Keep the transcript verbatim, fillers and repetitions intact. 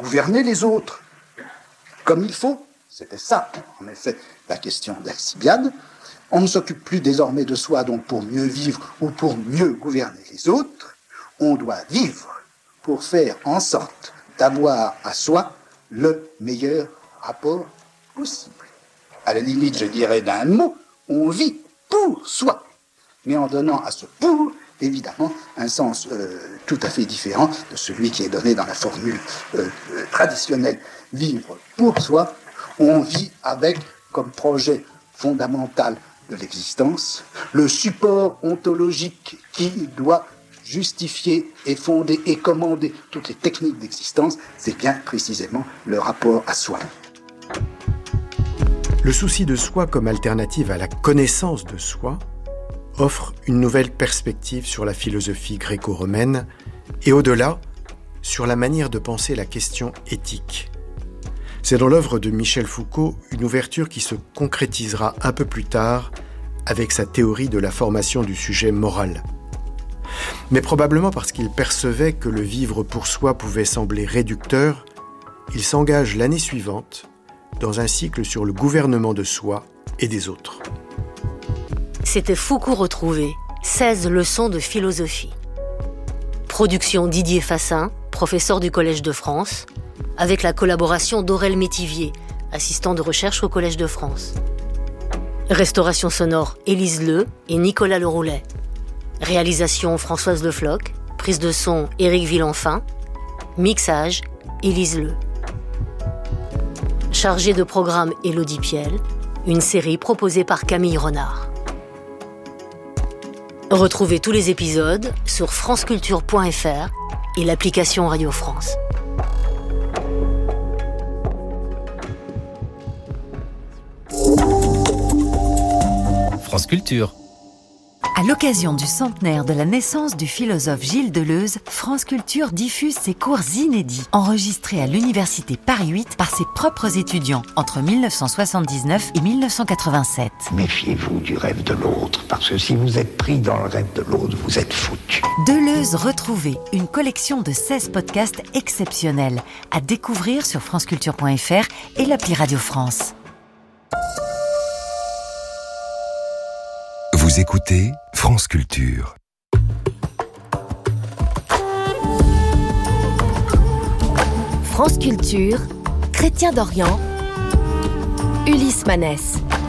gouverner les autres comme il faut. C'était ça, en effet, la question d'Alcibiade. On ne s'occupe plus désormais de soi donc pour mieux vivre ou pour mieux gouverner les autres. On doit vivre pour faire en sorte d'avoir à soi le meilleur rapport possible. À la limite, je dirais d'un mot, on vit pour soi, mais en donnant à ce « pour » évidemment un sens euh, tout à fait différent de celui qui est donné dans la formule euh, euh, traditionnelle. Vivre pour soi, on vit avec comme projet fondamental de l'existence le support ontologique qui doit justifier et fonder et commander toutes les techniques d'existence, c'est bien précisément le rapport à soi. Le souci de soi comme alternative à la connaissance de soi offre une nouvelle perspective sur la philosophie gréco-romaine et au-delà, sur la manière de penser la question éthique. C'est dans l'œuvre de Michel Foucault une ouverture qui se concrétisera un peu plus tard avec sa théorie de la formation du sujet moral. Mais probablement parce qu'il percevait que le vivre pour soi pouvait sembler réducteur, il s'engage l'année suivante dans un cycle sur le gouvernement de soi et des autres. C'était Foucault retrouvé, seize leçons de philosophie. Production Didier Fassin, professeur du Collège de France, avec la collaboration d'Aurel Métivier, assistant de recherche au Collège de France. Restauration sonore Élise Leu et Nicolas Leroulet. Réalisation Françoise Le Floch, prise de son Éric Villenfin, mixage Élise Leu. Chargée de programme Élodie Piel, une série proposée par Camille Renard. Retrouvez tous les épisodes sur franceculture point f r et l'application Radio France. France Culture. À l'occasion du centenaire de la naissance du philosophe Gilles Deleuze, France Culture diffuse ses cours inédits, enregistrés à l'Université Paris huit par ses propres étudiants entre dix-neuf cent soixante-dix-neuf et dix-neuf cent quatre-vingt-sept. Méfiez-vous du rêve de l'autre, parce que si vous êtes pris dans le rêve de l'autre, vous êtes foutu. Deleuze retrouvé, une collection de seize podcasts exceptionnels à découvrir sur franceculture point f r et l'appli Radio France. Vous écoutez France Culture. France Culture, Chrétien d'Orient, Ulysse Manès.